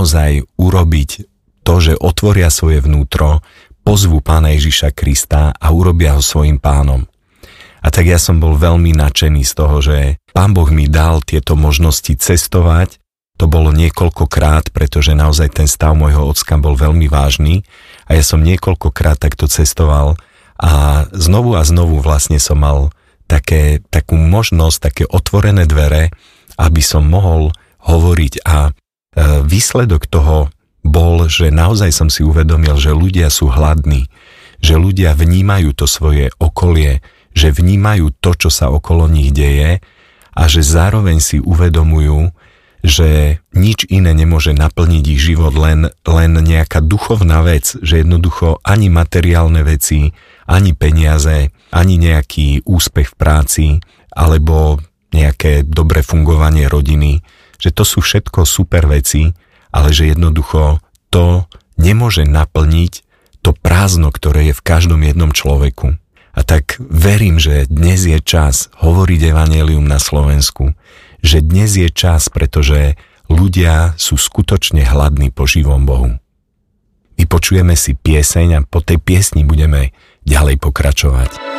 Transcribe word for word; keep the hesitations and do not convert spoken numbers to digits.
naozaj urobiť to, že otvoria svoje vnútro, pozvú Pána Ježiša Krista a urobia ho svojim pánom. A tak ja som bol veľmi nadšený z toho, že Pán Boh mi dal tieto možnosti cestovať. To bolo niekoľkokrát, pretože naozaj ten stav môjho ocka bol veľmi vážny a ja som niekoľkokrát takto cestoval a znovu a znovu vlastne som mal také, takú možnosť, také otvorené dvere, aby som mohol hovoriť a e, výsledok toho bol, že naozaj som si uvedomil, že ľudia sú hladní, že ľudia vnímajú to svoje okolie, že vnímajú to, čo sa okolo nich deje a že zároveň si uvedomujú, že nič iné nemôže naplniť ich život, len, len nejaká duchovná vec, že jednoducho ani materiálne veci, ani peniaze, ani nejaký úspech v práci, alebo nejaké dobré fungovanie rodiny, že to sú všetko super veci, ale že jednoducho to nemôže naplniť to prázdno, ktoré je v každom jednom človeku. A tak verím, že dnes je čas hovoriť evanjelium na Slovensku, že dnes je čas, pretože ľudia sú skutočne hladní po živom Bohu. Vypočujeme si pieseň a po tej piesni budeme ďalej pokračovať.